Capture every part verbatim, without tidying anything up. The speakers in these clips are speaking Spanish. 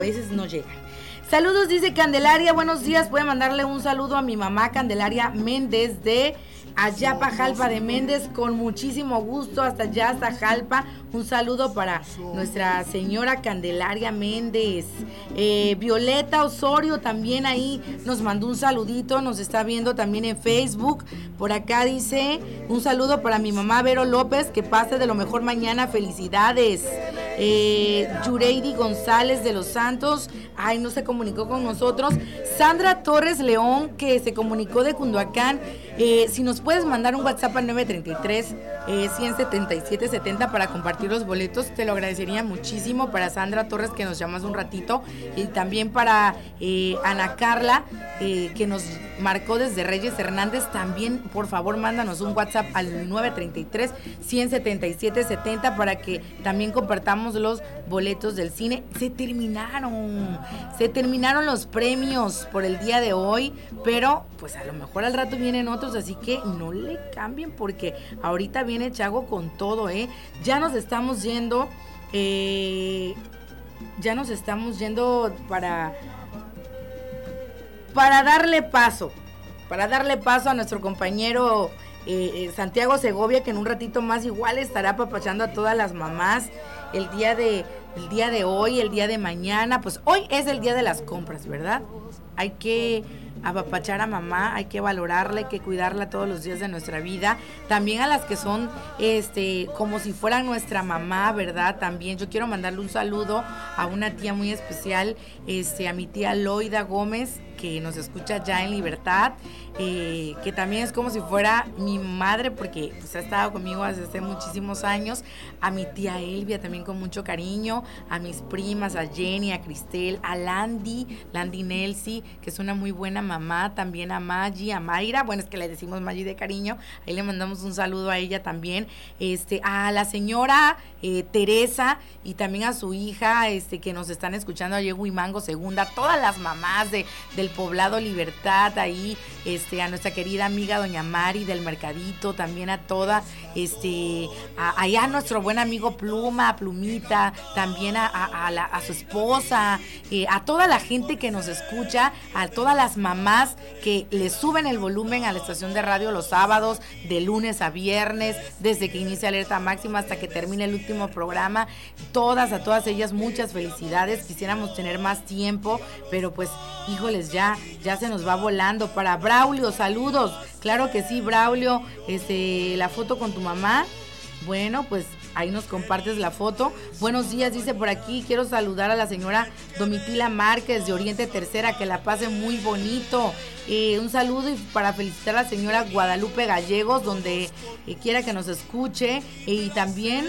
veces no llegan. Saludos, dice Candelaria, buenos días, puede mandarle un saludo a mi mamá Candelaria Méndez de Ayapa, Jalpa de Méndez, con muchísimo gusto, hasta allá, hasta Jalpa. Un saludo para nuestra señora Candelaria Méndez. eh, Violeta Osorio también ahí nos mandó un saludito, nos está viendo también en Facebook. Por acá dice, un saludo para mi mamá Vero López, que pase de lo mejor mañana, felicidades. eh, Yureidi González de los Santos, ay, no se comunicó con nosotros. Sandra Torres León, que se comunicó de Cunduacán, eh, si nos puedes mandar un WhatsApp al nueve treinta y tres, eh, ciento setenta y siete setenta para compartir los boletos, te lo agradecería muchísimo. Para Sandra Torres, que nos llamas un ratito, y también para eh, Ana Carla, eh, que nos marcó desde Reyes Hernández, también por favor mándanos un WhatsApp al nueve treinta y tres, ciento setenta y siete setenta para que también compartamos los boletos del cine. Se terminaron, se terminaron los premios por el día de hoy, pero pues a lo mejor al rato vienen otros, así que no le cambien porque ahorita viene Chago con todo, ¿eh? Ya nos estamos yendo, eh, ya nos estamos yendo para, para darle paso, para darle paso a nuestro compañero eh, Santiago Segovia, que en un ratito más igual estará apapachando a todas las mamás el día de, el día de hoy, el día de mañana. Pues hoy es el día de las compras, ¿verdad? Hay que apapachar a mamá, hay que valorarla, hay que cuidarla todos los días de nuestra vida. También a las que son este como si fueran nuestra mamá, ¿verdad? También yo quiero mandarle un saludo a una tía muy especial, este a mi tía Loida Gómez, que nos escucha ya en Libertad, eh, que también es como si fuera mi madre, porque pues, ha estado conmigo desde hace muchísimos años. A mi tía Elvia también con mucho cariño, a mis primas, a Jenny, a Cristel, a Landy, Landy Nelsi, que es una muy buena mamá, también a Maggie, a Mayra, bueno, es que le decimos Maggie de cariño, ahí le mandamos un saludo a ella también, este, a la señora eh, Teresa, y también a su hija, este, que nos están escuchando, a Yegui Mango Segunda, todas las mamás de, del Poblado Libertad, ahí, este, a nuestra querida amiga Doña Mari del Mercadito, también a toda, este, a, allá a nuestro buen amigo Pluma, a Plumita, también a, a, a, la, a su esposa, eh, a toda la gente que nos escucha, a todas las mamás que le suben el volumen a la estación de radio los sábados, de lunes a viernes, desde que inicia Alerta Máxima hasta que termine el último programa. Todas, a todas ellas, muchas felicidades. Quisiéramos tener más tiempo, pero pues, híjoles, ya, ya se nos va volando. Para Braulio, saludos. Claro que sí, Braulio, este, la foto con tu mamá. Bueno, pues ahí nos compartes la foto. Buenos días, dice por aquí, quiero saludar a la señora Domitila Márquez de Oriente Tercera, que la pase muy bonito. Eh, un saludo y para felicitar a la señora Guadalupe Gallegos, donde eh, quiera que nos escuche. Eh, y también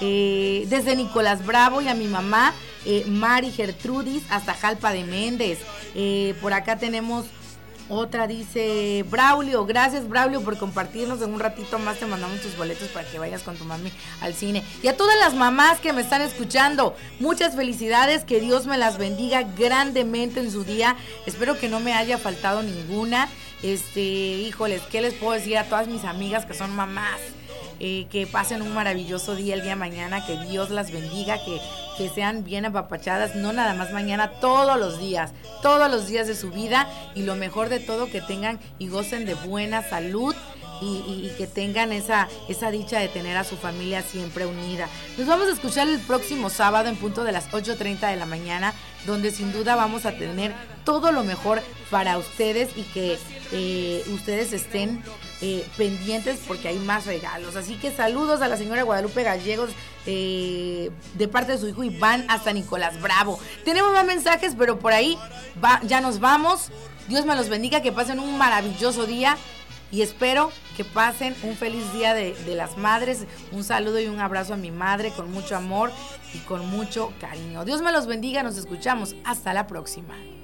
eh, desde Nicolás Bravo, y a mi mamá eh, Mari Gertrudis hasta Jalpa de Méndez. Eh, por acá tenemos otra, dice Braulio, gracias Braulio por compartirnos. En un ratito más te mandamos tus boletos para que vayas con tu mami al cine. Y a todas las mamás que me están escuchando, muchas felicidades, que Dios me las bendiga grandemente en su día. Espero que no me haya faltado ninguna. Este, híjoles, ¿qué les puedo decir a todas mis amigas que son mamás? Eh, que pasen un maravilloso día el día de mañana, que Dios las bendiga, que, que sean bien apapachadas, no nada más mañana, todos los días, todos los días de su vida, y lo mejor de todo, que tengan y gocen de buena salud, y, y, y que tengan esa, esa dicha de tener a su familia siempre unida. Nos vamos a escuchar el próximo sábado en punto de las ocho treinta de la mañana, donde sin duda vamos a tener todo lo mejor para ustedes, y que eh, ustedes estén Eh, pendientes porque hay más regalos. Así que saludos a la señora Guadalupe Gallegos, eh, de parte de su hijo Iván hasta Nicolás Bravo. Tenemos más mensajes, pero por ahí va, ya nos vamos. Dios me los bendiga, que pasen un maravilloso día, y espero que pasen un feliz día de, de las madres. Un saludo y un abrazo a mi madre con mucho amor y con mucho cariño. Dios me los bendiga, nos escuchamos. Hasta la próxima.